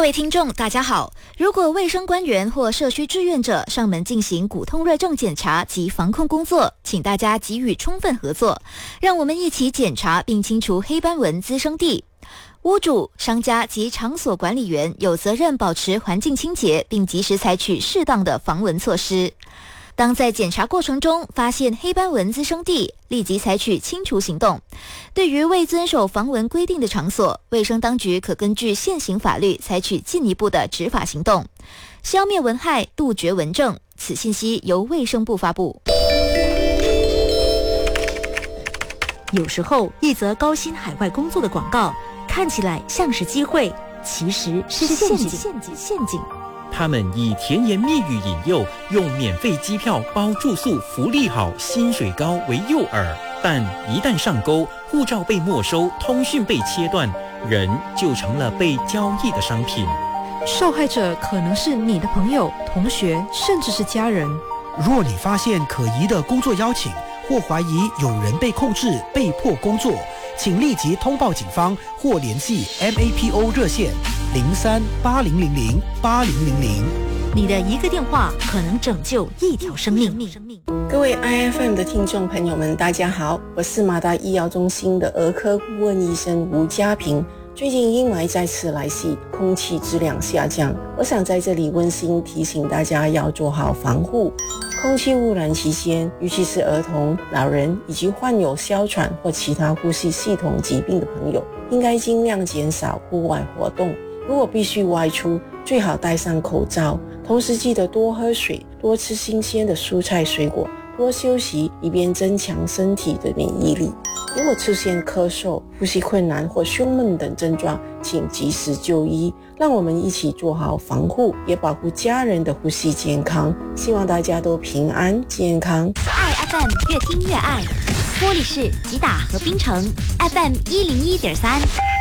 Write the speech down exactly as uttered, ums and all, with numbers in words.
各位听众大家好，如果卫生官员或社区志愿者上门进行骨痛热症检查及防控工作，请大家给予充分合作，让我们一起检查并清除黑斑纹滋生地。屋主、商家及场所管理员有责任保持环境清洁，并及时采取适当的防蚊措施。当在检查过程中发现黑斑纹滋生地，立即采取清除行动。对于未遵守防蚊规定的场所，卫生当局可根据现行法律采取进一步的执法行动，消灭蚊害，杜绝蚊症。此信息由卫生部发布。 有时候，一则高薪海外工作的广告看起来像是机会，其实是陷阱。陷阱，陷阱。 他们以甜言蜜语引诱，用免费机票包住宿、福利好、薪水高为诱饵，但一旦上钩，护照被没收，通讯被切断，人就成了被交易的商品。 受害者可能是你的朋友、同学，甚至是家人。 若你发现可疑的工作邀请，或怀疑有人被控制、被迫工作，请立即通报警方或联系 M A P O 热线零三八零零零八零零零。 你的一个电话可能拯救一条生命。 各位 I F M 的听众朋友们，大家好，我是马大医疗中心的儿科顾问医生吴家平。最近阴霾再次来袭，空气质量下降，我想在这里温馨提醒大家要做好防护。空气污染期间，尤其是儿童、老人以及患有哮喘或其他呼吸系统疾病的朋友，应该尽量减少户外活动。如果必须外出，最好戴上口罩，同时记得多喝水，多吃新鲜的蔬菜水果，多休息，以便增强身体的免疫力。如果出现咳嗽、呼吸困难或胸闷等症状，请及时就医。让我们一起做好防护，也保护家人的呼吸健康。希望大家都平安健康。 爱 F M 越听越爱，玻璃市、吉打和槟城 F M 一零一点三。